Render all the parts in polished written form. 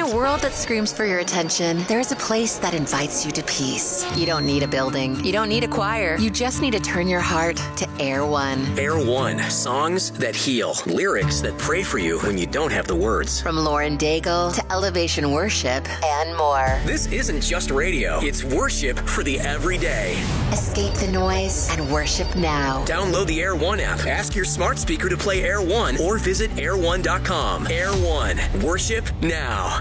a world that screams for your attention, there's a place that invites you to peace. You don't need a building. You don't need a choir. You just need to turn your heart to Air One. Air One. Songs that heal. Lyrics that pray for you when you don't have the words. From Lauren Daigle to Elevation Worship and more. This isn't just radio. It's worship for the everyday. Escape the noise and worship now. Download the Air One app. Ask your smart speaker to play Air One or visit air1.com. Air One. Worship now.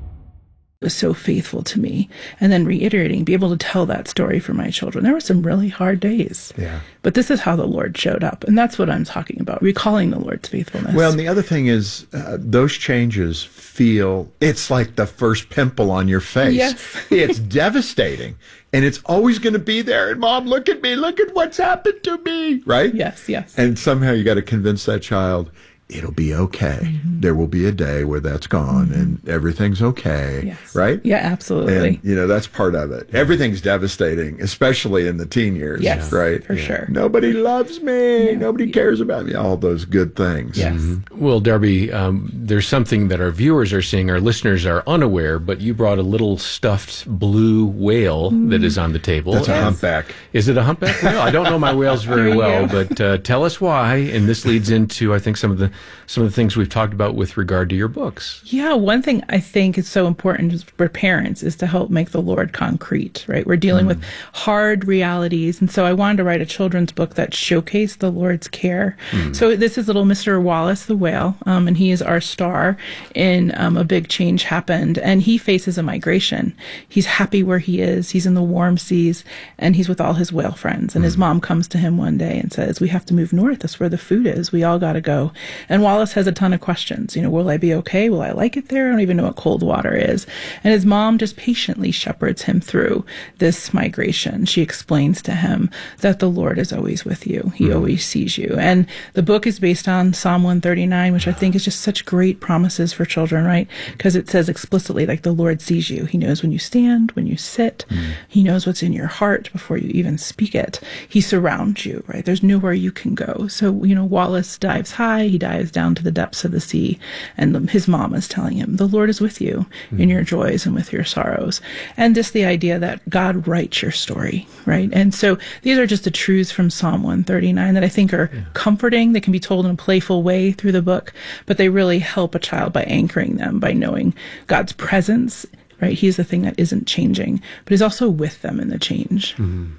Was so faithful to me, and then reiterating, be able to tell that story for my children. There were some really hard days, but this is how the Lord showed up, and that's what I'm talking about, recalling the Lord's faithfulness. Well, and the other thing is, those changes feel, it's like the first pimple on your face. Yes. It's devastating, and it's always going to be there, and Mom, look at me, look at what's happened to me, right? Yes. And somehow you got to convince that child, it'll be okay. Mm-hmm. There will be a day where that's gone and everything's okay, right? Yeah, absolutely. And, that's part of it. Everything's devastating, especially in the teen years, right? For sure. Nobody loves me. Nobody cares about me. All those good things. Yes. Mm-hmm. Well, Darby, there's something that our viewers are seeing, our listeners are unaware, but you brought a little stuffed blue whale that is on the table. That's a humpback. Is it a humpback whale? I don't know my whales very well, but tell us why. And this leads into, I think, some of the things we've talked about with regard to your books. Yeah, one thing I think is so important for parents is to help make the Lord concrete, right? We're dealing with hard realities. And so I wanted to write a children's book that showcased the Lord's care. So this is little Mr. Wallace the whale, and he is our star in A Big Change Happened. And he faces a migration. He's happy where he is. He's in the warm seas, and he's with all his whale friends. And his mom comes to him one day and says, we have to move north. That's where the food is. We all got to go. And Wallace has a ton of questions. Will I be okay? Will I like it there? I don't even know what cold water is. And his mom just patiently shepherds him through this migration. She explains to him that the Lord is always with you. He always sees you. And the book is based on Psalm 139, which I think is just such great promises for children, right? Because it says explicitly, like, the Lord sees you. He knows when you stand, when you sit. He knows what's in your heart before you even speak it. He surrounds you, right? There's nowhere you can go. So, Wallace dives high. He dives down to the depths of the sea, and his mom is telling him, the Lord is with you in your joys and with your sorrows. And just the idea that God writes your story, right? And so these are just the truths from Psalm 139 that I think are comforting. They can be told in a playful way through the book, but they really help a child by anchoring them, by knowing God's presence, right? He's the thing that isn't changing, but he's also with them in the change.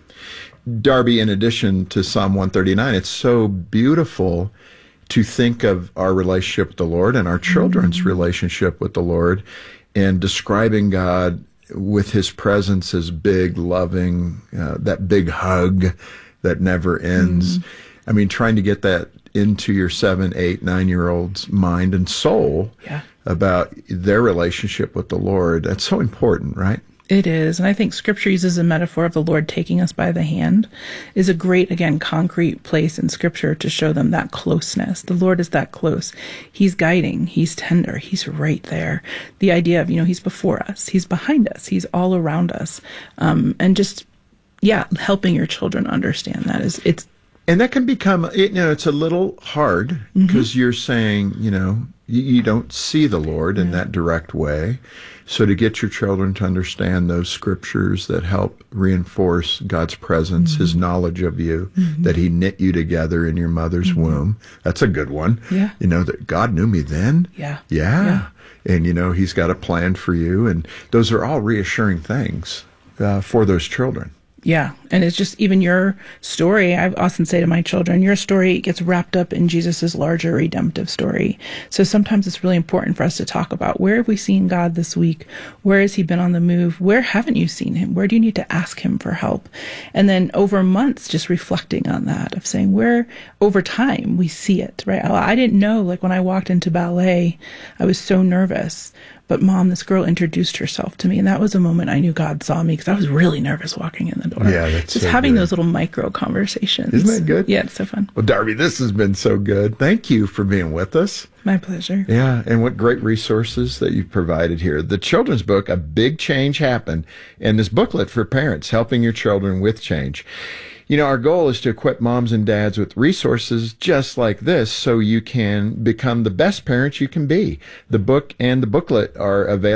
Darby, in addition to Psalm 139, it's so beautiful to think of our relationship with the Lord and our children's relationship with the Lord, and describing God with his presence as big, loving, that big hug that never ends. I mean, trying to get that into your 7, 8, 9-year-old's mind and soul about their relationship with the Lord. That's so important, right? It is. And I think Scripture uses a metaphor of the Lord taking us by the hand is a great, again, concrete place in Scripture to show them that closeness. The Lord is that close. He's guiding. He's tender. He's right there. The idea of, he's before us. He's behind us. He's all around us. And just, helping your children understand that and that can become, it's a little hard because you're saying, you don't see the Lord in that direct way. So to get your children to understand those scriptures that help reinforce God's presence, his knowledge of you, that he knit you together in your mother's womb, that's a good one. Yeah. That God knew me then. Yeah. And, he's got a plan for you. And those are all reassuring things for those children. Yeah. And it's just even your story. I often say to my children, your story gets wrapped up in Jesus's larger redemptive story. So sometimes it's really important for us to talk about, where have we seen God this week? Where has he been on the move? Where haven't you seen him? Where do you need to ask him for help? And then over months, just reflecting on that, of saying where over time we see it, right? I didn't know, like when I walked into ballet, I was so nervous. But Mom, this girl introduced herself to me, and that was a moment I knew God saw me, because I was really nervous walking in the door. Yeah, that's just so having good. Those little micro conversations. Isn't that good? Yeah, it's so fun. Well, Darby, this has been so good. Thank you for being with us. My pleasure. Yeah, and what great resources that you've provided here. The children's book, A Big Change Happened, and this booklet for parents, helping your children with change. Our goal is to equip moms and dads with resources just like this so you can become the best parents you can be. The book and the booklet are available